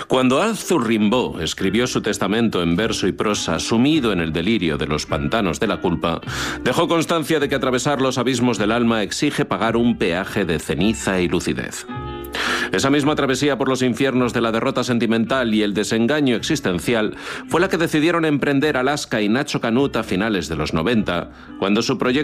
Cuando Arthur Rimbaud escribió su testamento en verso y prosa, sumido en el delirio de los pantanos de la culpa, dejó constancia de que atravesar los abismos del alma exige pagar un peaje de ceniza y lucidez. Esa misma travesía por los infiernos de la derrota sentimental y el desengaño existencial fue la que decidieron emprender Alaska y Nacho Canut a finales de los 90, cuando su proyecto